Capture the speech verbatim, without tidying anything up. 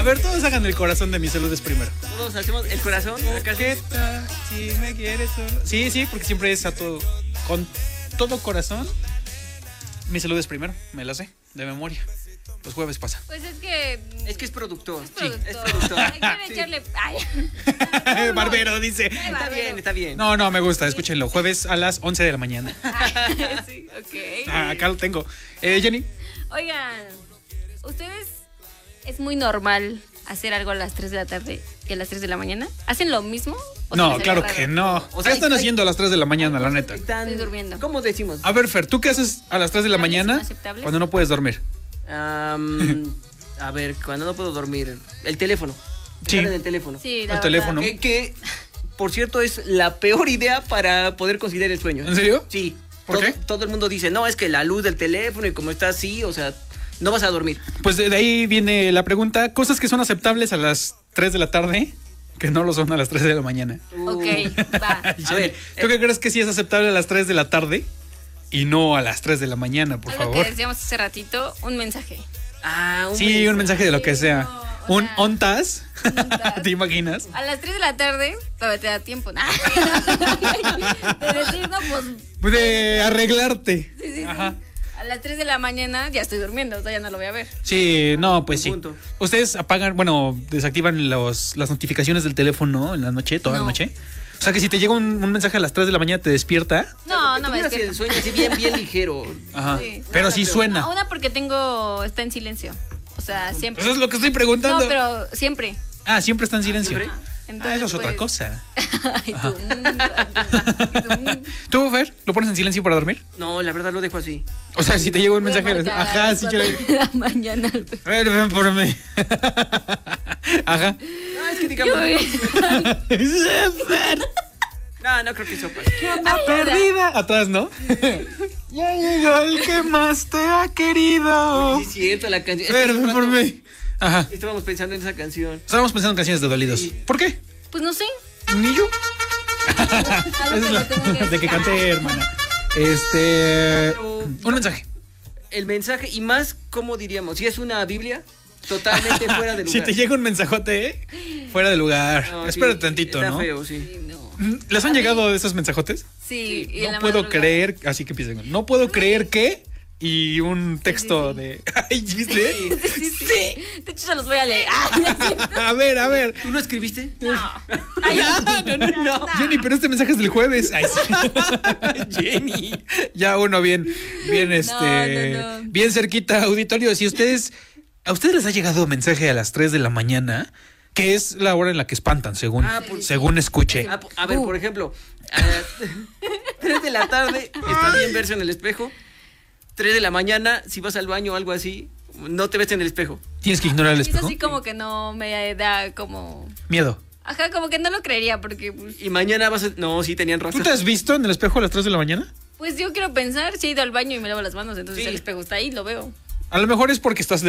A ver, todos hagan el corazón de mis saludes primero. Todos hacemos el corazón. Coqueta, si me quieres. Sí, sí, porque siempre es a todo. Con todo corazón. Mis saludes primero, me lo sé, de memoria. Los jueves pasa. Pues es que... Es que es productor. Es productor. Sí, es productor. Hay que Sí. echarle... Ay. Barbero dice. Está bien, está bien. No, no, me gusta, escúchenlo. Jueves a las once de la mañana. Sí, ok. Ah, acá lo tengo. Eh, Jenny. Oigan, ¿ustedes es muy normal hacer algo a las tres de la tarde y a las tres de la mañana? ¿Hacen lo mismo? ¿O se No, les hace claro raro? que no. O ¿Qué sea, están hay- haciendo a las tres de la mañana, la neta? Están- Estoy durmiendo. ¿Cómo decimos? A ver, Fer, ¿tú qué haces a las tres de la mañana ¿Aceptables? cuando no puedes dormir? Am, a ver, cuando no puedo dormir. El teléfono. Sí. Estar en el teléfono. Sí, El la teléfono. verdad. Que, que, por cierto, es la peor idea para poder conciliar el sueño. ¿En serio? Sí. ¿Por todo, qué? todo el mundo dice, no, es que la luz del teléfono y como está así, o sea, no vas a dormir. Pues de ahí viene la pregunta. Cosas que son aceptables a las tres de la tarde, que no lo son a las tres de la mañana. Ok, va. Jenny, ver, ¿tú qué crees que sí es aceptable a las tres de la tarde y no a las tres de la mañana, por Algo favor? que decíamos hace ratito, un mensaje. Ah, un Sí, un mensaje de lo que sea. No, o Un sea, ontas. ontas. ¿Te imaginas? A las tres de la tarde todavía te da tiempo. Nah. De decir, no, pues... De arreglarte. Sí, sí, sí. Ajá. A las tres de la mañana ya estoy durmiendo, o sea, ya no lo voy a ver. Sí, no, pues sí. Punto. Ustedes apagan, bueno, desactivan los, las notificaciones del teléfono en la noche, toda la No. noche. O sea que si te llega un, un mensaje a las tres de la mañana, te despierta. No, Que no me tuvieras el despierto. sueño así bien, bien ligero. Ajá. Sí. Pero sí pero- suena. Ah, una porque tengo, está en silencio. O sea, siempre. Eso es lo que estoy preguntando. No, pero siempre. Ah, siempre está en silencio. ¿Siempre? Ah, eso es otra pues- cosa. Ay, tú, mm, mm. ¿Tú, Fer, lo pones en silencio para dormir? No, la verdad lo dejo así. O sea, si te llega un Voy a mensaje, marcar a ajá, las sí, cuatro yo de la mañana. A ver, ven por mí. Ajá. No, es que digamos. No, no creo que eso pase. Perdida. Atrás, ¿no? Ya llegó el que más te ha querido. Sí, es cierto, la canción. A ver, ven por mí. Ajá. Estábamos pensando en esa canción. Estábamos pensando en canciones de dolidos. Sí. ¿Por qué? Pues no sé. Ni yo. Algo Es que la- le tengo que de que decir. canté, hermana. Este. Pero- Un mensaje. El mensaje, y más, ¿cómo diríamos? Si es una Biblia, totalmente fuera de lugar. Si te llega un mensajote, ¿eh? Fuera de lugar. No, Espérate sí, tantito, está ¿no? feo, sí. Sí, no. ¿Les han llegado esos mensajotes? Sí, y en No la puedo madrugada. creer, así que empiecen. No puedo creer que. Y un texto de. Ay, ¿viste? Sí, sí, sí. De hecho, se los voy a leer. Ah, A ver, a ver. ¿Tú lo escribiste? no. Ay, no, no, no. Jenny, pero este mensaje es del jueves. Ay, sí. Jenny. Ya uno bien, bien, este. no, no. Bien cerquita, auditorio. Si ustedes. ¿A ustedes les ha llegado mensaje a las tres de la mañana? Que es la hora en la que espantan, según, Ah, pues- según escuché. Ah, po- a ver, por ejemplo, a tres de la tarde, está bien verse en el espejo. tres de la mañana, si vas al baño o algo así, no te ves en el espejo. Tienes que ignorar el es espejo. así como que no me da como... Miedo. Ajá, como que no lo creería porque... Pues, Y mañana vas a... No, sí, tenían ¿Tú razón. te has visto en el espejo a las tres de la mañana? pues yo quiero pensar, si he ido al baño y me lavo las manos, entonces Sí. el espejo está ahí, lo veo. A lo mejor es porque estás